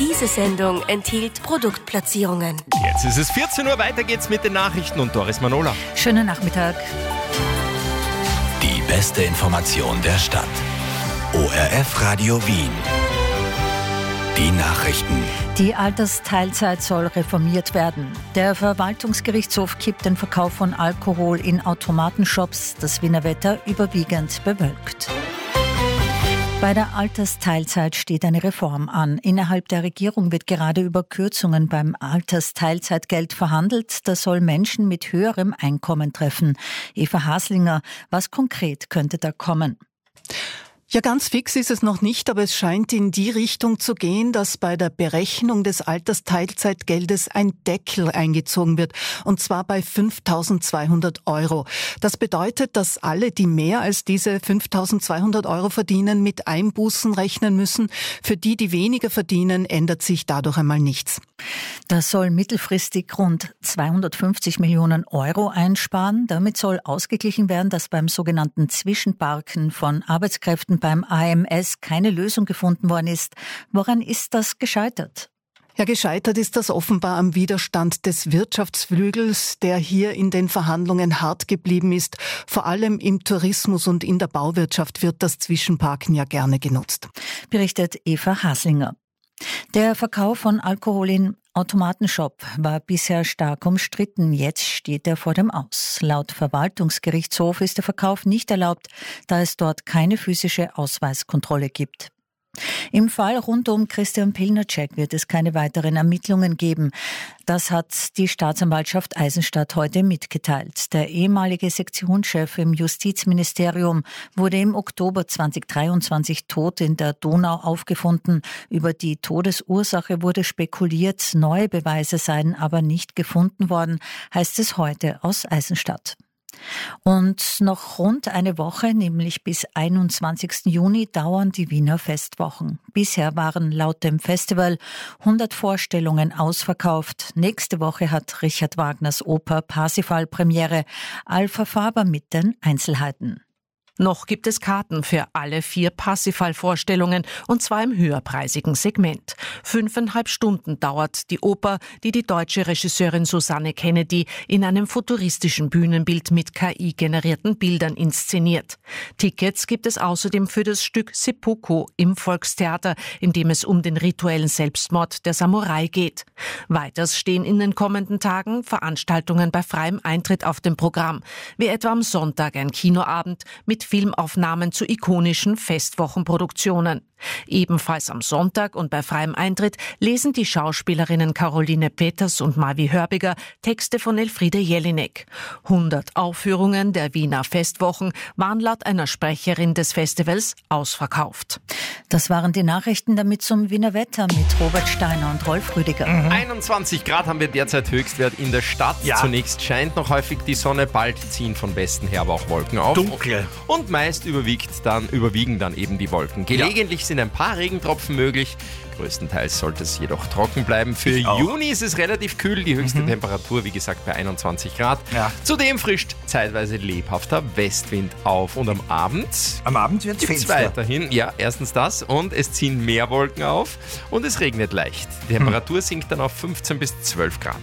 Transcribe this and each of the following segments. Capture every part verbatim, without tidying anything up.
Diese Sendung enthielt Produktplatzierungen. Jetzt ist es vierzehn Uhr, weiter geht's mit den Nachrichten und Doris Manola. Schönen Nachmittag. Die beste Information der Stadt. O R F Radio Wien. Die Nachrichten. Die Altersteilzeit soll reformiert werden. Der Verwaltungsgerichtshof kippt den Verkauf von Alkohol in Automatenshops. Das Wiener Wetter überwiegend bewölkt. Bei der Altersteilzeit steht eine Reform an. Innerhalb der Regierung wird gerade über Kürzungen beim Altersteilzeitgeld verhandelt. Das soll Menschen mit höherem Einkommen treffen. Eva Haslinger, was konkret könnte da kommen? Ja, ganz fix ist es noch nicht, aber es scheint in die Richtung zu gehen, dass bei der Berechnung des Altersteilzeitgeldes ein Deckel eingezogen wird, und zwar bei fünftausendzweihundert Euro. Das bedeutet, dass alle, die mehr als diese fünftausendzweihundert Euro verdienen, mit Einbußen rechnen müssen. Für die, die weniger verdienen, ändert sich dadurch einmal nichts. Das soll mittelfristig rund zweihundertfünfzig Millionen Euro einsparen. Damit soll ausgeglichen werden, dass beim sogenannten Zwischenparken von Arbeitskräften beim A M S keine Lösung gefunden worden ist. Woran ist das gescheitert? Ja, gescheitert ist das offenbar am Widerstand des Wirtschaftsflügels, der hier in den Verhandlungen hart geblieben ist. Vor allem im Tourismus und in der Bauwirtschaft wird das Zwischenparken ja gerne genutzt. Berichtet Eva Haslinger. Der Verkauf von Alkohol in Automatenshop war bisher stark umstritten. Jetzt steht er vor dem Aus. Laut Verwaltungsgerichtshof ist der Verkauf nicht erlaubt, da es dort keine physische Ausweiskontrolle gibt. Im Fall rund um Christian Pilnacek wird es keine weiteren Ermittlungen geben. Das hat die Staatsanwaltschaft Eisenstadt heute mitgeteilt. Der ehemalige Sektionschef im Justizministerium wurde im Oktober zweitausenddreiundzwanzig tot in der Donau aufgefunden. Über die Todesursache wurde spekuliert, neue Beweise seien aber nicht gefunden worden, heißt es heute aus Eisenstadt. Und noch rund eine Woche, nämlich bis einundzwanzigsten Juni, dauern die Wiener Festwochen. Bisher waren laut dem Festival hundert Vorstellungen ausverkauft. Nächste Woche hat Richard Wagners Oper Parsifal Premiere. Alpha Faber mit den Einzelheiten. Noch gibt es Karten für alle vier Parsifal-Vorstellungen, und zwar im höherpreisigen Segment. Fünfeinhalb Stunden dauert die Oper, die die deutsche Regisseurin Susanne Kennedy in einem futuristischen Bühnenbild mit K I-generierten Bildern inszeniert. Tickets gibt es außerdem für das Stück Seppuku im Volkstheater, in dem es um den rituellen Selbstmord der Samurai geht. Weiters stehen in den kommenden Tagen Veranstaltungen bei freiem Eintritt auf dem Programm, wie etwa am Sonntag ein Kinoabend mit Filmaufnahmen zu ikonischen Festwochenproduktionen. Ebenfalls am Sonntag und bei freiem Eintritt lesen die Schauspielerinnen Caroline Peters und Mavi Hörbiger Texte von Elfriede Jelinek. hundert Aufführungen der Wiener Festwochen waren laut einer Sprecherin des Festivals ausverkauft. Das waren die Nachrichten, damit zum Wiener Wetter mit Robert Steiner und Rolf Rüdiger. Mhm. einundzwanzig Grad haben wir derzeit Höchstwert in der Stadt. Ja. Zunächst scheint noch häufig die Sonne, bald ziehen von Westen her aber auch Wolken auf. Dunkel. Und meist überwiegt dann, überwiegen dann eben die Wolken. Gelegentlich ja. sind ein paar Regentropfen möglich. Größtenteils sollte es jedoch trocken bleiben. Für Juni ist es relativ kühl. Die höchste mhm. Temperatur, wie gesagt, bei einundzwanzig Grad. Ja. Zudem frischt zeitweise lebhafter Westwind auf. Und am Abend... Am Abend wird es finster. Weiterhin, ja, erstens das. Und es ziehen mehr Wolken auf. Und es regnet leicht. Die Temperatur mhm. sinkt dann auf fünfzehn bis zwölf Grad.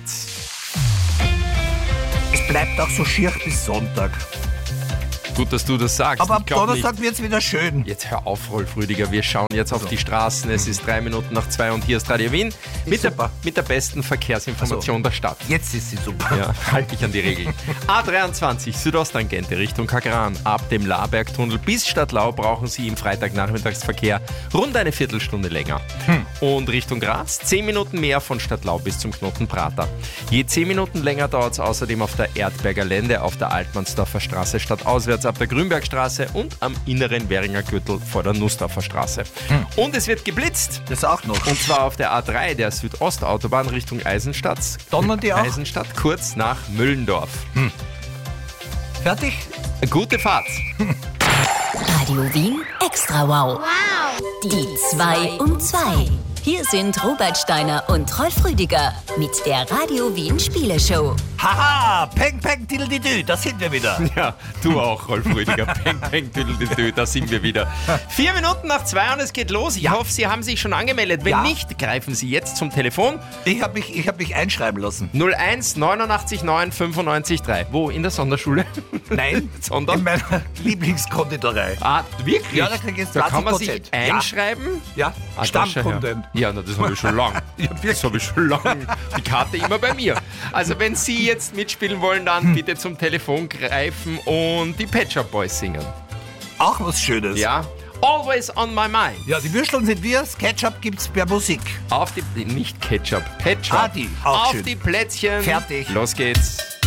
Es bleibt auch so schier bis Sonntag. Gut, dass du das sagst. Aber am Donnerstag wird es wieder schön. Jetzt hör auf, Rolf Rüdiger. Wir schauen jetzt auf so. die Straßen. Es ist drei Minuten nach zwei und hier ist Radio Wien mit der, mit der besten Verkehrsinformation also, der Stadt. Jetzt ist sie super. Ja, halte dich an die Regeln. A dreiundzwanzig Südosttangente Richtung Kagran. Ab dem Labergtunnel bis Stadtlau brauchen Sie im Freitagnachmittagsverkehr rund eine Viertelstunde länger. Hm. Und Richtung Graz zehn Minuten mehr von Stadtlau bis zum Knoten Prater. Je zehn Minuten länger dauert es außerdem auf der Erdberger Lände, auf der Altmannsdorfer Straße stadtauswärts ab der Grünbergstraße und am inneren Währinger Gürtel vor der Nussdorfer Straße. Hm. Und es wird geblitzt. Das auch noch. Und zwar auf der A drei, der Südostautobahn Richtung Eisenstadt. Donnern die auch? Eisenstadt, kurz nach Müllendorf. Hm. Fertig? Gute Fahrt. Radio Wien Extra Wow. Wow. Die zwei um zwei. Hier sind Robert Steiner und Rolf Rüdiger mit der Radio Wien Spieleshow. Haha, Peng Peng Diddle-Dü, da sind wir wieder. Ja, du auch, Rolf Rüdiger. Peng, peng, tüdelidü, da sind wir wieder. Vier Minuten nach zwei und es geht los. Ich Ja. hoffe, Sie haben sich schon angemeldet. Wenn Ja. nicht, greifen Sie jetzt zum Telefon. Ich habe mich, ich hab mich einschreiben lassen. null eins neunundachtzig neun fünfundneunzig drei. Wo? In der Sonderschule? Nein, Sondern? in meiner Lieblingskonditorei. Ah, wirklich? Ja, da krieg ich jetzt Da kann man zwanzig sich Prozent. Ja. einschreiben? Ja, Ah, das schon, Stammkunden. Ja, ja na, das habe ich schon lang. Ja, Das habe ich schon lang. Die Karte immer bei mir. Also wenn Sie jetzt mitspielen wollen, dann bitte zum Telefon greifen und die Pet Shop Boys singen. Auch was Schönes. Ja? Always on my mind. Ja, die Würsteln sind wir, das Ketchup gibt's per Musik. Auf die, nicht Ketchup, Pet Shop. Ah, die, auch Auf schön. die Plätzchen. Fertig. Los geht's.